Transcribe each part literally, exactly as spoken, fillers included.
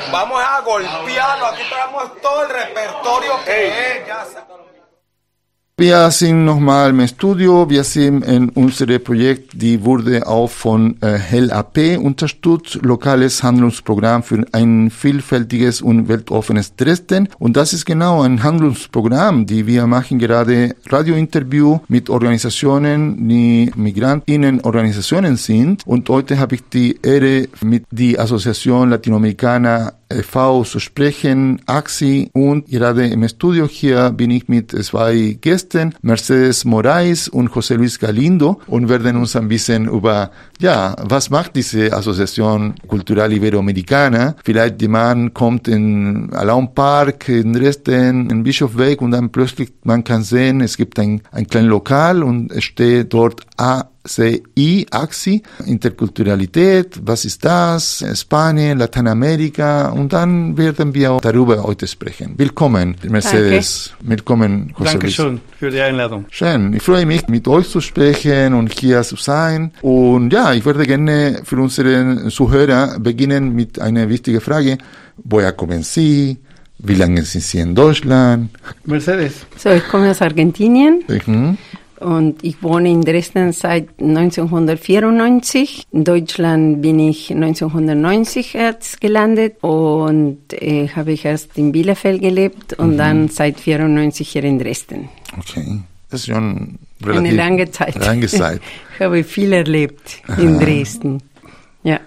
Vamos a golpearlo. Aquí traemos todo el repertorio que es. Ya sacaron. Wir sind nochmal im Studio. Wir sind in unserem Projekt, die wurde auch von äh, H E L A P unterstützt, lokales Handlungsprogramm für ein vielfältiges und weltoffenes Dresden. Und das ist genau ein Handlungsprogramm, die wir machen gerade Radiointerview mit Organisationen, die Migrantinnenorganisationen sind. Und heute habe ich die Ehre, mit der Asociación Latinoamericana e V zu sprechen, A X I, und gerade im Studio hier bin ich mit zwei Gästen, Mercedes Moraes und José Luis Galindo, und werden uns ein bisschen über, ja, was macht diese Asociación Cultural Iberoamericana? Vielleicht jemand kommt in Alaun Park in Dresden, in Bischofsweg, und dann plötzlich, man kann sehen, es gibt ein, ein kleines Lokal und es steht dort A C I, A X I, Interkulturalität, was ist das, Spanien, Lateinamerika, und dann werden wir auch darüber heute sprechen. Willkommen, Mercedes. Danke. Willkommen, José Dankeschön Luis. Für die Einladung. Schön, ich freue mich, mit euch zu sprechen und hier zu sein. Und ja, ich würde gerne für unsere Zuhörer beginnen mit einer wichtigen Frage. Woher kommen Sie? Wie lange sind Sie in Deutschland? Mercedes. So, ich komme aus Argentinien. Mhm. Und ich wohne in Dresden seit neunzehnhundertvierundneunzig. In Deutschland bin ich neunzehnhundertneunzig erst gelandet und äh, habe ich erst in Bielefeld gelebt und mhm. dann seit vierundneunzig hier in Dresden. Okay, das ist schon relativ eine lange Zeit. Lange Zeit. Ich habe viel erlebt in Dresden. Ja.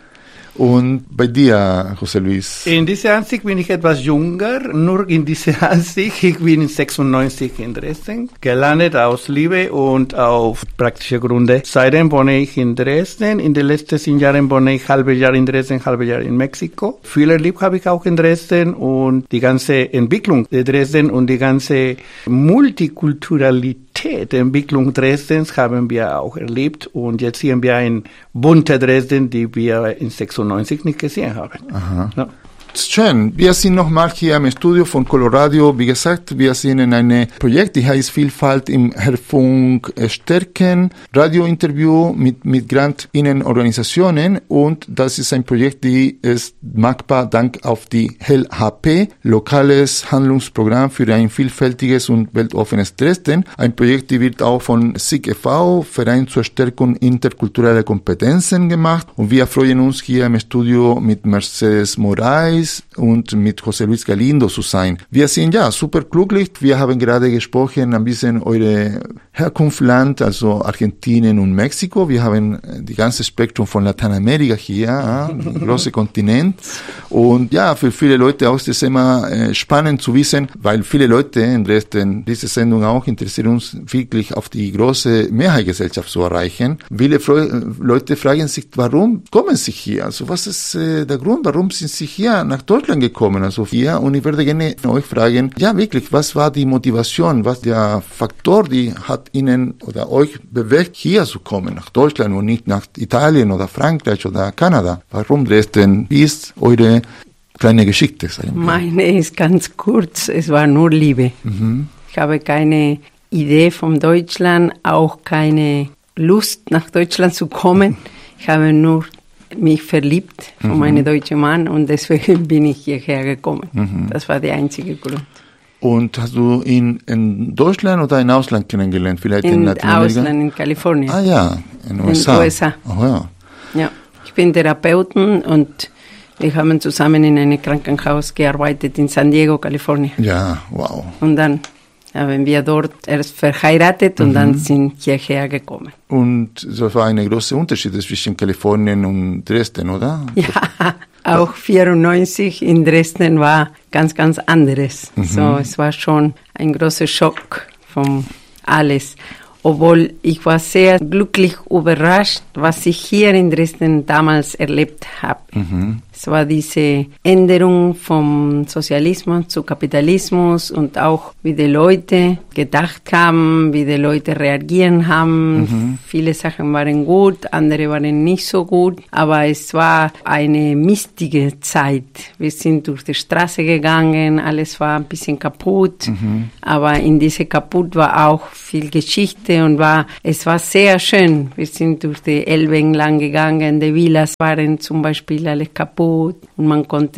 Und bei dir, José Luis? In dieser Ansicht bin ich etwas jünger, nur in dieser Ansicht. Ich bin sechsundneunzig in Dresden, gelandet aus Liebe und auf praktische Gründe. Seitdem wohne ich in Dresden. In den letzten zehn Jahren wohne ich halbe Jahr in Dresden, halbe Jahr in Mexiko. Viel erlebt habe ich auch in Dresden, und die ganze Entwicklung der Dresden und die ganze Multikulturalität der Entwicklung Dresdens haben wir auch erlebt, und jetzt sehen wir ein bunter Dresden, die wir in sechsundneunzig nicht gesehen haben. Aha. Ja. Schön. Wir sind nochmal hier im Studio von Coloradio. Wie gesagt, wir sind in einem Projekt, die heißt Vielfalt im Hörfunk stärken, Radiointerview mit Migrantinnenorganisationen, und das ist ein Projekt, die ist machbar dank auf die H E L A P, lokales Handlungsprogramm für ein vielfältiges und weltoffenes Dresden. Ein Projekt, die wird auch von S I G e V, Verein zur Stärkung interkultureller Kompetenzen, gemacht, und wir freuen uns hier im Studio mit Mercedes Moraes und mit José Luis Galindo zu sein. Wir sind ja super glücklich. Wir haben gerade gesprochen, ein bisschen eure Herkunftsland, also Argentinien und Mexiko. Wir haben die ganze Spektrum von Lateinamerika hier, ein großer Kontinent. Und ja, für viele Leute auch ist es immer äh, spannend zu wissen, weil viele Leute in Dresden, diese Sendung auch, interessiert uns wirklich auf die große Mehrheitsgesellschaft zu erreichen. Viele Fre- Leute fragen sich, warum kommen sie hier? Also was ist äh, der Grund, warum sind sie hier nach Deutschland gekommen, also hier, und ich würde gerne euch fragen, ja wirklich, was war die Motivation, was der Faktor, die hat Ihnen oder euch bewegt, hier zu kommen, nach Deutschland und nicht nach Italien oder Frankreich oder Kanada? Warum Dresden? Wie ist eure kleine Geschichte? Meine ist ganz kurz, es war nur Liebe. Mhm. Ich habe keine Idee von Deutschland, auch keine Lust nach Deutschland zu kommen. Ich habe nur mich verliebt von mhm. meinem deutschen Mann, und deswegen bin ich hierher gekommen. Mhm. Das war der einzige Grund. Und hast du ihn in Deutschland oder im Ausland kennengelernt? Vielleicht in, in Lateinamerika? Ausland, in Kalifornien. Ah ja, in den U S A. In den U S A. Oh, ja. Ja, ich bin Therapeutin, und wir haben zusammen in einem Krankenhaus gearbeitet in San Diego, Kalifornien. Ja, wow. Und dann haben wir dort erst verheiratet und mhm. dann sind hierher gekommen. Und so war ein großer Unterschied zwischen Kalifornien und Dresden, oder? Ja, auch vierundneunzig in Dresden war ganz, ganz anderes. Mhm. So, es war schon ein großer Schock von alles. Obwohl ich war sehr glücklich überrascht, was ich hier in Dresden damals erlebt habe. Mhm. Es war diese Änderung vom Sozialismus zu Kapitalismus, und auch wie die Leute gedacht haben, wie die Leute reagieren haben. Mhm. Viele Sachen waren gut, andere waren nicht so gut, aber es war eine mistige Zeit. Wir sind durch die Straße gegangen, alles war ein bisschen kaputt, mhm. aber in diese kaputt war auch viel Geschichte, und war, es war sehr schön. Wir sind durch die Elbe entlang gegangen, die Villas waren zum Beispiel alles kaputt. Und man konnte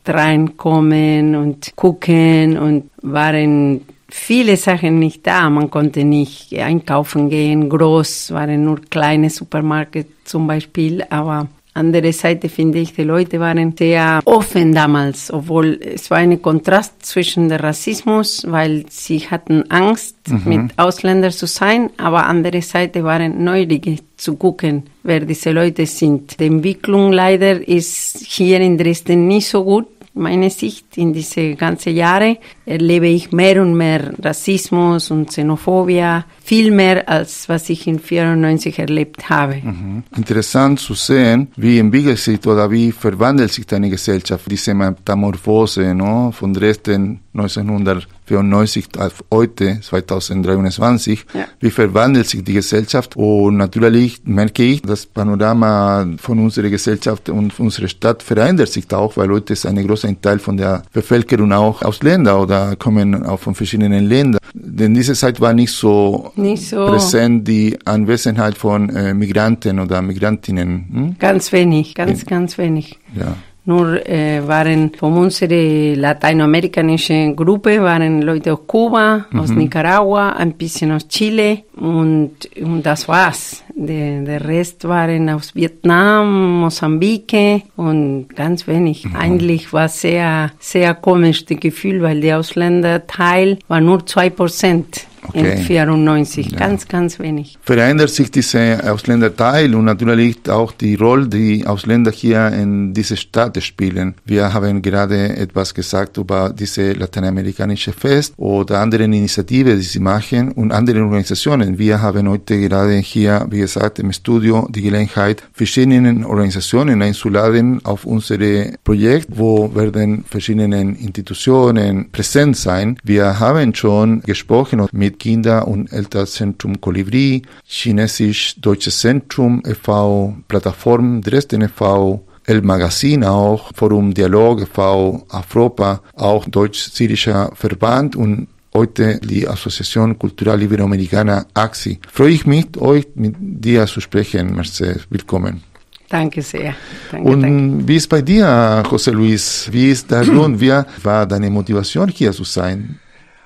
reinkommen und gucken und waren viele Sachen nicht da. Man konnte nicht einkaufen gehen, groß, waren nur kleine Supermärkte zum Beispiel, aber andere Seite finde ich, die Leute waren sehr offen damals, obwohl es war ein Kontrast zwischen dem Rassismus, weil sie hatten Angst, mhm. mit Ausländern zu sein, aber andere Seite waren neugierig zu gucken, wer diese Leute sind. Die Entwicklung leider ist hier in Dresden nicht so gut. Meine Sicht, in diese ganzen Jahre erlebe ich mehr und mehr Rassismus und Xenophobie, viel mehr als was ich in vierundneunzig erlebt habe. Mhm. Interessant zu sehen, wie entwickelt sich oder wie verwandelt sich eine Gesellschaft, diese Metamorphose, no? Von Dresden neunzehnhundertvierundneunzig auf heute, zweitausenddreiundzwanzig, ja. Wie verwandelt sich die Gesellschaft? Und natürlich merke ich, das Panorama von unserer Gesellschaft und unserer Stadt verändert sich auch, weil heute ist ein großer Teil von der Bevölkerung auch Ausländer oder kommen auch von verschiedenen Ländern. Denn diese Zeit war nicht so, nicht so. präsent, die Anwesenheit von äh, Migranten oder Migrantinnen. Hm? Ganz wenig, ganz, ja. ganz wenig. Ja. Nur äh, waren von unserer lateinamerikanischen Gruppe waren Leute aus Kuba, mhm. aus Nicaragua, ein bisschen aus Chile und, und das war's. Der, der Rest waren aus Vietnam, Mosambik und ganz wenig. Mhm. Eigentlich war sehr, sehr komisch das Gefühl, weil der Ausländerteil war nur zwei Prozent. Okay. In vierundneunzig, ja. ganz, ganz wenig. Verändert sich dieser Ausländerteil und natürlich auch die Rolle, die Ausländer hier in dieser Stadt spielen. Wir haben gerade etwas gesagt über diese lateinamerikanische Fest oder andere Initiativen, die sie machen und andere Organisationen. Wir haben heute gerade hier, wie gesagt, im Studio die Gelegenheit, verschiedene Organisationen einzuladen auf unser Projekt, wo werden verschiedene Institutionen präsent sein. Wir haben schon gesprochen mit Kinder- und Elternzentrum Kolibri, Chinesisch-Deutsches Zentrum e V, Plattform Dresden e V, El Magazin auch, Forum Dialog e V, Afropa, auch Deutsch-Syrischer Verband und heute die Asociación Cultural Iberoamericana A X I. Freue ich mich, euch mit dir zu sprechen, Mercedes. Willkommen. Danke sehr. Danke, und danke. Wie ist bei dir, José Luis? Wie ist der Grund? Wie war deine Motivation, hier zu sein?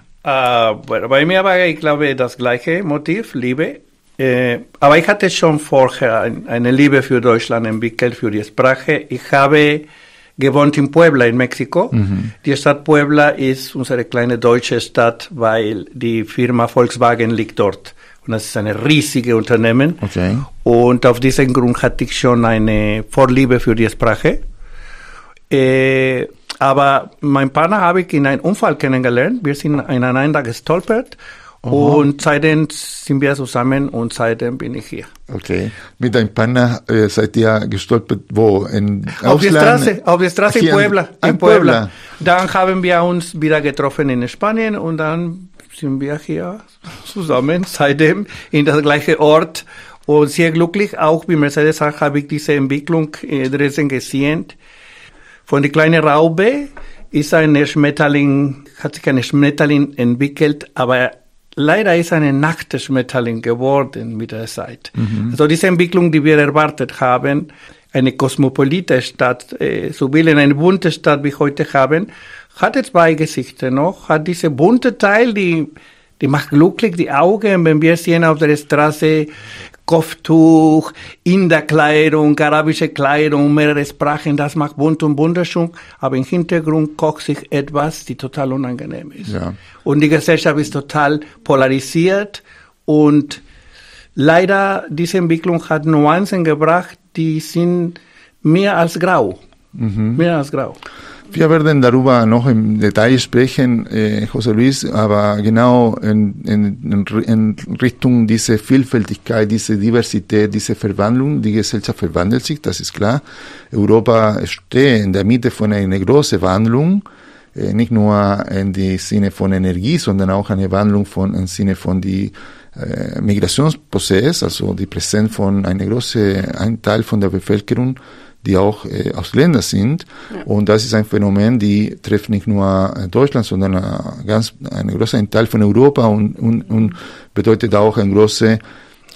Uh, bueno, bei mir war, ich glaube, das gleiche Motiv, Liebe. Äh, aber ich hatte schon vorher ein, eine Liebe für Deutschland entwickelt, für die Sprache. Ich habe gewohnt in Puebla, in Mexiko. Mhm. Die Stadt Puebla ist unsere kleine deutsche Stadt, weil die Firma Volkswagen liegt dort. Und das ist ein riesiges Unternehmen. Okay. Und auf diesen Grund hatte ich schon eine Vorliebe für die Sprache. Äh, Aber mein Partner habe ich in einem Unfall kennengelernt. Wir sind ineinander gestolpert. Oh. Und seitdem sind wir zusammen und seitdem bin ich hier. Okay. Mit deinem Partner äh, seid ihr gestolpert wo? In auf die Straße, auf die Straße in Puebla. In, in Puebla. Puebla. Dann haben wir uns wieder getroffen in Spanien und dann sind wir hier zusammen seitdem in das gleiche Ort. Und sehr glücklich, auch wie Mercedes sagt, habe ich diese Entwicklung in Dresden gesehen. Von der kleinen Raupe ist ein Schmetterling, hat sich ein Schmetterling entwickelt, aber leider ist eine nackte Schmetterling geworden mit der Zeit. Mhm. Also diese Entwicklung, die wir erwartet haben, eine kosmopolite Stadt, äh, so will eine bunte Stadt wie heute haben, hat zwei Gesichter noch, hat diese bunte Teil, die, die macht glücklich die Augen, wenn wir sehen auf der Straße Kopftuch, in der Kleidung, arabische Kleidung, mehrere Sprachen, das macht bunt und wunderschön, aber im Hintergrund kocht sich etwas, die total unangenehm ist. Ja. Und die Gesellschaft ist total polarisiert und leider diese Entwicklung hat Nuancen gebracht, die sind mehr als grau. Mhm. Mehr als grau. Wir werden darüber noch im Detail sprechen, äh, José Luis, aber genau in, in, in Richtung diese Vielfältigkeit, diese Diversität, diese Verwandlung. Die Gesellschaft verwandelt sich, das ist klar. Europa steht in der Mitte von einer großen Wandlung, äh, nicht nur in dem Sinne von Energie, sondern auch eine Wandlung von, im Sinne von die äh, Migrationsprozess, also die Präsenz von einem großen Teil von der Bevölkerung, die auch äh, Ausländer sind. Ja. Und das ist ein Phänomen, die trifft nicht nur Deutschland, sondern ein ganz ein großer Teil von Europa und, und, und bedeutet auch eine große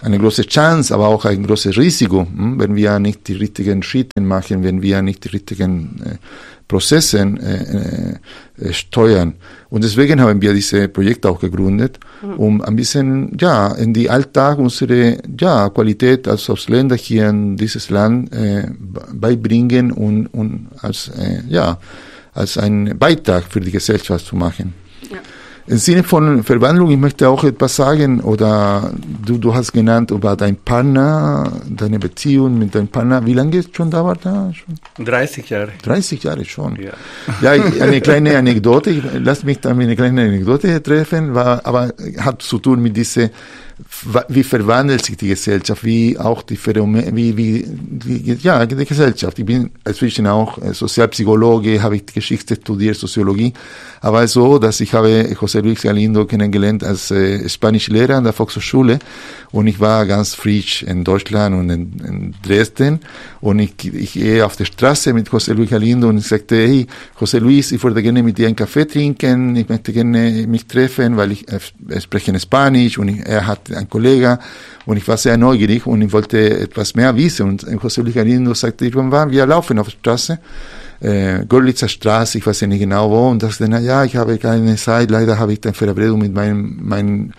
eine große Chance, aber auch ein großes Risiko, hm, wenn wir nicht die richtigen Schritte machen, wenn wir nicht die richtigen äh, Prozesse äh, äh, steuern. Und deswegen haben wir diese Projekte auch gegründet, um ein bisschen, ja, in die Alltag unsere, ja, Qualität als Ausländer hier in dieses Land äh, beibringen und, und als, äh, ja, als einen Beitrag für die Gesellschaft zu machen. Ja. Im Sinne von Verwandlung, ich möchte auch etwas sagen, oder du, du hast genannt über deinen Partner, deine Beziehung mit deinem Partner. Wie lange ist schon da war da? Schon? dreißig Jahre. dreißig Jahre schon. Ja, ja ich, eine kleine Anekdote, ich, lass mich da eine kleine Anekdote treffen, war, aber hat zu tun mit dieser, wie verwandelt sich die Gesellschaft, wie auch die Phänomene, wie, wie, die, ja, die Gesellschaft. Ich bin inzwischen auch Sozialpsychologe, habe ich Geschichte studiert, Soziologie, aber so, dass ich habe José Luis Galindo kennengelernt als äh, Spanischlehrer an der Volkshochschule und ich war ganz frisch in Deutschland und in, in Dresden und ich, ich gehe auf der Straße mit José Luis Galindo und ich sagte, hey, José Luis, ich würde gerne mit dir einen Kaffee trinken, ich möchte gerne mich treffen, weil ich äh, spreche Spanisch und ich, er hat einen Kollegen und ich war sehr neugierig und ich wollte etwas mehr wissen und José Luis Galindo sagte, irgendwann, wir laufen auf der Straße, äh, Görlitzer Straße, ich weiß ja nicht genau wo, und dachte, na ja, ich habe keine Zeit, leider habe ich eine Verabredung mit meinem, mein,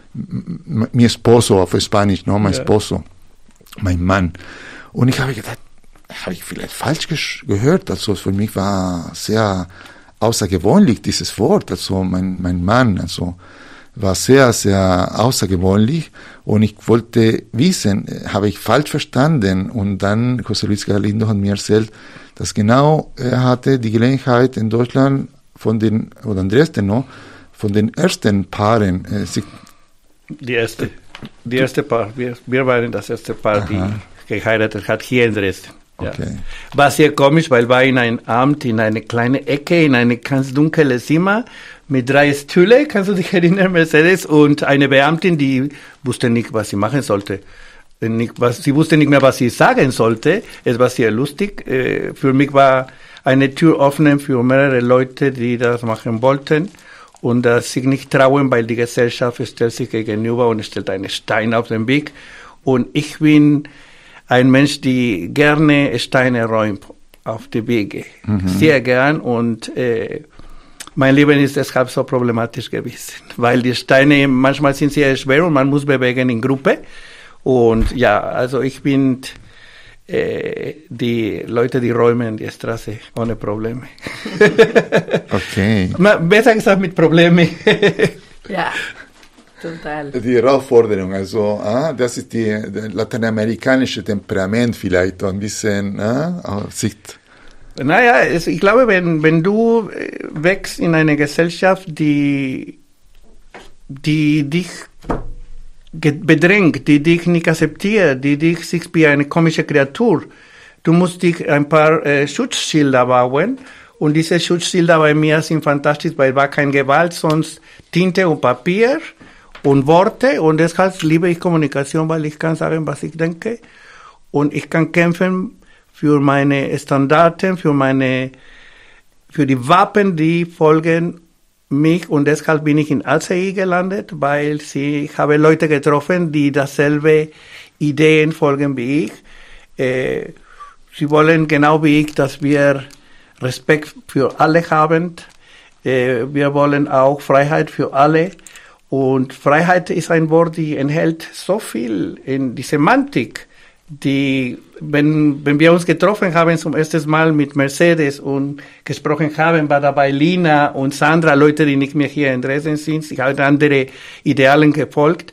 mi esposo auf Spanisch, no, mein ja. Esposo, mein Mann. Und ich habe gedacht, habe ich vielleicht falsch gehört, also für mich war sehr außergewöhnlich dieses Wort, also mein, mein Mann, also war sehr, sehr außergewöhnlich und ich wollte wissen, habe ich falsch verstanden und dann José Luis Galindo hat mir erzählt, dass genau er hatte die Gelegenheit in Deutschland von den, oder in Dresden noch, von den ersten Paaren, äh, sich die erste, die erste Paar, wir, wir waren das erste Paar, Aha. die geheiratet hat hier in Dresden. Ja. Okay. War sehr komisch, weil war in ein Amt, in eine kleine Ecke, in eine ganz dunkle Zimmer mit drei Stühle, kannst du dich erinnern, Mercedes, und eine Beamtin, die wusste nicht, was sie machen sollte. Nicht, was, sie wusste nicht mehr, was sie sagen sollte. Es war sehr lustig. Äh, für mich war eine Tür offen für mehrere Leute, die das machen wollten und das sich nicht trauen, weil die Gesellschaft stellt sich gegenüber und stellt einen Stein auf den Weg. Und ich bin ein Mensch, die gerne Steine räumt auf die Wege. Mhm. Sehr gern. Und äh, mein Leben ist deshalb so problematisch gewesen, weil die Steine, manchmal sind sehr schwer und man muss bewegen in Gruppe. Und ja, also ich bin äh, die Leute, die räumen die Straße ohne Probleme. Okay. Besser gesagt mit Problemen. Ja. Total. Die Herausforderung, also ah, das ist die, der lateinamerikanische Temperament vielleicht, ein bisschen ah, Sicht. Naja, es, ich glaube, wenn, wenn du wächst in eine Gesellschaft, die, die dich bedrängt, die dich nicht akzeptiert, die dich sieht wie eine komische Kreatur, du musst dich ein paar äh, Schutzschilder bauen. Und diese Schutzschilder bei mir sind fantastisch, weil war keine Gewalt, sonst Tinte und Papier und Worte, und deshalb liebe ich Kommunikation, weil ich kann sagen, was ich denke, und ich kann kämpfen für meine Standarten, für meine, für die Wappen, die folgen mich, und deshalb bin ich in Alzey gelandet, weil sie, ich habe Leute getroffen, die dasselbe Ideen folgen wie ich. Äh, sie wollen genau wie ich, dass wir Respekt für alle haben. Äh, wir wollen auch Freiheit für alle. Und Freiheit ist ein Wort, die enthält so viel in die Semantik, die, wenn, wenn wir uns getroffen haben zum ersten Mal mit Mercedes und gesprochen haben, war dabei Lina und Sandra, Leute, die nicht mehr hier in Dresden sind, sie haben andere Idealen gefolgt.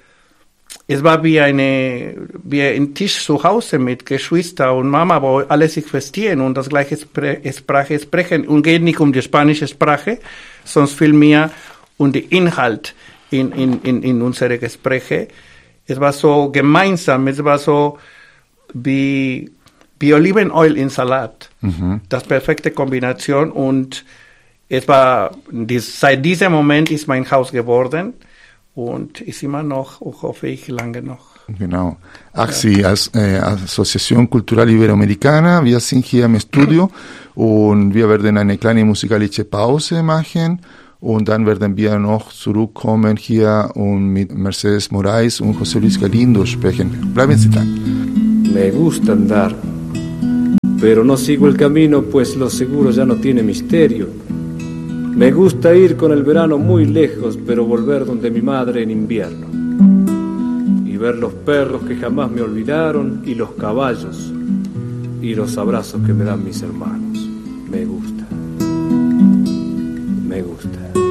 Es war wie eine, wie ein Tisch zu Hause mit Geschwister und Mama, wo alle sich verstehen und das gleiche Sprache sprechen, und geht nicht um die spanische Sprache, sondern vielmehr um den Inhalt in, in, in, in unsere Gespräche. Es war so gemeinsam, es war so wie, wie Olivenöl in Salat. Mhm. Das perfekte Kombination, und es war, dies, seit diesem Moment ist mein Haus geworden und ist immer noch, hoffe ich, lange noch. Genau. A C I, als, äh, Asociación Cultural Iberoamericana, wir sind hier im Studio und wir werden eine kleine musikalische Pause machen. Und dann werden wir noch zurückkommen hier und mit Mercedes Moraes und José Luis Galindo sprechen. Bleiben Sie dran. Me gusta andar, pero no sigo el camino, pues lo seguro ya no tiene misterio. Me gusta ir con el verano muy lejos, pero volver donde mi madre en invierno. Y ver los perros que jamás me olvidaron, y los caballos, y los abrazos que me dan mis hermanos. Me gusta, me gusta.